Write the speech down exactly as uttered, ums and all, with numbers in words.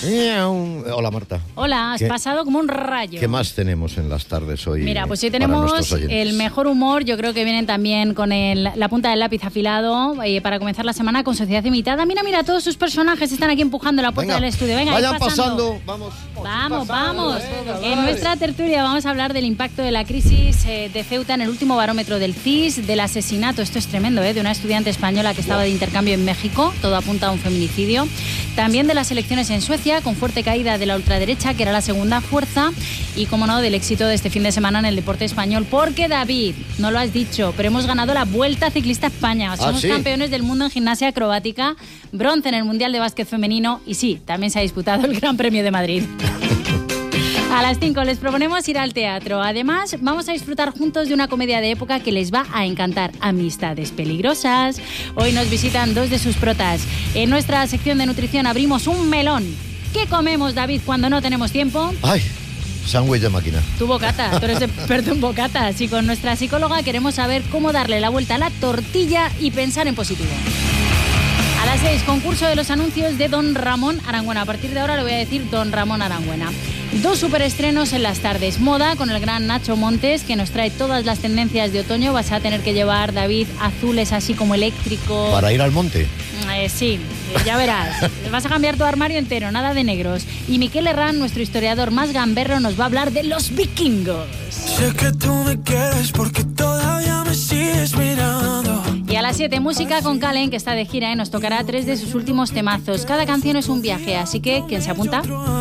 Hola, Marta. Hola, has ¿Qué, pasado como un rayo. ¿Qué más tenemos en las tardes hoy? Mira, pues hoy tenemos el mejor humor. Yo creo que vienen también con el, la punta del lápiz afilado eh, para comenzar la semana con Sociedad Imitada. Mira, mira, todos sus personajes están aquí empujando la puerta Venga, del estudio. Venga, vayan pasando. pasando. Vamos. Vamos, pasando, vamos. venga, en nuestra tertulia vamos a hablar del impacto de la crisis eh, de Ceuta en el último barómetro del C I S, del asesinato, esto es tremendo, ¿eh? de una estudiante española que estaba de intercambio en México, todo apunta a un feminicidio. También de las elecciones en Suecia, con fuerte caída de la ultraderecha, que era la segunda fuerza, y, como no, del éxito de este fin de semana en el deporte español. Porque, David, no lo has dicho, pero hemos ganado la Vuelta Ciclista a España. Somos ¿Ah, sí? campeones del mundo en gimnasia acrobática, bronce en el Mundial de Básquet Femenino y sí, también se ha disputado el Gran Premio de Madrid. A las cinco les proponemos ir al teatro. Además, vamos a disfrutar juntos de una comedia de época que les va a encantar, Amistades Peligrosas. Hoy nos visitan dos de sus protas. En nuestra sección de nutrición abrimos un melón. ¿Qué comemos, David, cuando no tenemos tiempo? ¡Ay! Sándwich de máquina. Tu bocata, tú eres experto en bocatas. Y con nuestra psicóloga queremos saber cómo darle la vuelta a la tortilla y pensar en positivo. A las seis, concurso de los anuncios de Don Ramón Arangüena. A partir de ahora le voy a decir Don Ramón Arangüena. Dos superestrenos en las tardes. Moda con el gran Nacho Montes, que nos trae todas las tendencias de otoño. Vas a tener que llevar, David, azules así como eléctrico. ¿Para ir al monte? Eh, sí, ya verás. Vas a cambiar tu armario entero, nada de negros. Y Miquel Herrán, nuestro historiador más gamberro, nos va a hablar de los vikingos. Sé que tú me quieres porque todavía me sigues mirando. Y a las siete, música con Calen, que está de gira y nos tocará tres de sus últimos temazos. Cada canción es un viaje, así que, ¿quién se apunta?